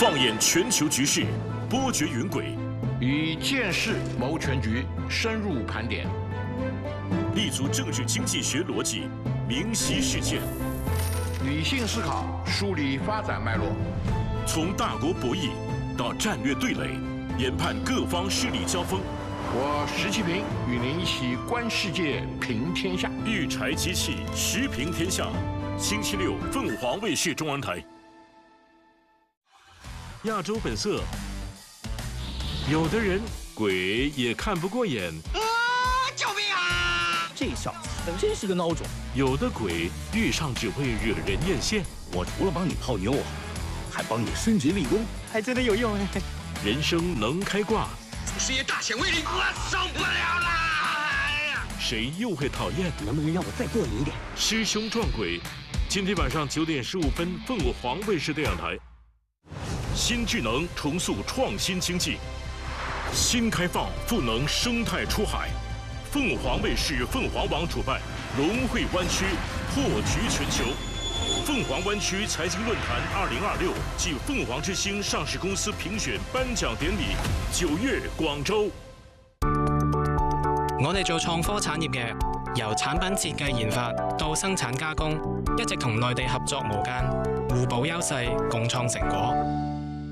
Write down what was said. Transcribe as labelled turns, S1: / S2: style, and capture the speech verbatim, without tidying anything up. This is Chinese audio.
S1: 放眼全球局势，波谲云诡，
S2: 以见识谋全局，深入盘点，
S1: 立足政治经济学逻辑，明晰事件，
S2: 理性思考，梳理发展脉络，
S1: 从大国博弈到战略对垒，研判各方势力交锋。
S2: 我石其平与您一起观世界，评天下。
S1: 育才机器，时评天下。星期六，凤凰卫视中文台。亚洲本色，有的人鬼也看不过眼。
S3: 啊！救命啊！
S4: 这小子真是个孬种。
S1: 有的鬼遇上只会惹人艳羡。
S4: 我除了帮你泡妞，还帮你升职立功，还真的有用哎。
S1: 人生能开挂，
S3: 祖师爷大显威力，我受不了啦！
S1: 谁又会讨厌？
S4: 能不能让我再过你一点？
S1: 师兄撞鬼，今天晚上九点十五分，凤凰卫视电视台。新智能重塑创新经济，新开放赋能生态出海。凤凰卫视、凤凰网主办龙汇湾区破局全球。凤凰湾区财经论坛二零二六暨凤凰之星上市公司评选颁奖典礼，九月廣州。
S5: 我哋做創科產業嘅，由產品設計研發到生產加工，一直同內地合作無間，互補優勢，共創成果。